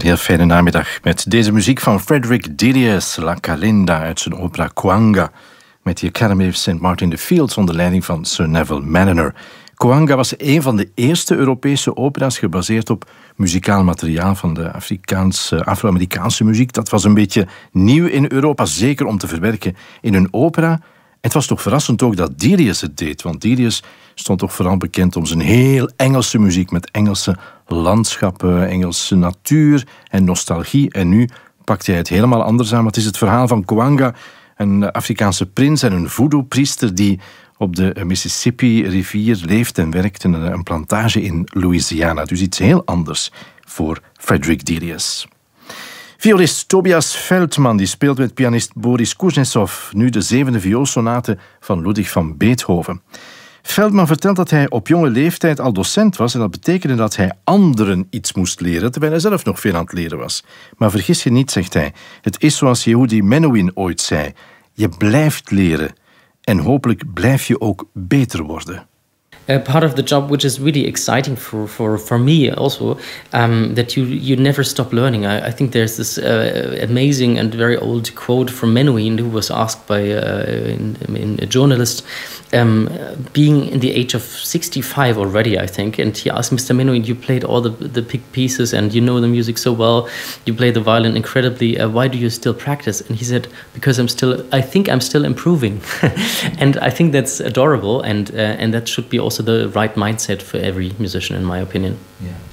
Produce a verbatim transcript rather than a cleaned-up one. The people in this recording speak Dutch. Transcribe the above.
heel fijne namiddag met deze muziek van Frederick Delius, La Calinda uit zijn opera Coanga, met de Academy of Saint Martin the Fields onder leiding van Sir Neville Marriner. Coanga was een van de eerste Europese opera's gebaseerd op muzikaal materiaal van de Afrikaanse, Afro-Amerikaanse muziek. Dat was een beetje nieuw in Europa, zeker om te verwerken in een opera. Het was toch verrassend ook dat Delius het deed, want Delius stond toch vooral bekend om zijn heel Engelse muziek met Engelse landschappen, Engelse natuur en nostalgie. En nu pakt hij het helemaal anders aan. Het is het verhaal van Coanga, een Afrikaanse prins en een voodoo-priester die op de Mississippi-rivier leeft en werkt in een plantage in Louisiana. Dus iets heel anders voor Frederick Delius. Violist Tobias Feldman die speelt met pianist Boris Kuznetsov nu de zevende vioolsonate van Ludwig van Beethoven. Feldman vertelt dat hij op jonge leeftijd al docent was en dat betekende dat hij anderen iets moest leren, terwijl hij zelf nog veel aan het leren was. Maar vergis je niet, zegt hij, het is zoals Yehudi Menuhin ooit zei, je blijft leren en hopelijk blijf je ook beter worden. Uh, part of the job which is really exciting for, for, for me also, um, that you, you never stop learning. I, I think there's this uh, amazing and very old quote from Menuhin, who was asked by uh, in, in a journalist, um, being in the age of sixty-five already, I think, and he asked Mister Menuhin, you played all the, the big pieces and you know the music so well, you play the violin incredibly, uh, why do you still practice? And he said, because I'm still, I think I'm still improving. And I think that's adorable, and, uh, and that should be also the right mindset for every musician, in my opinion. Yeah.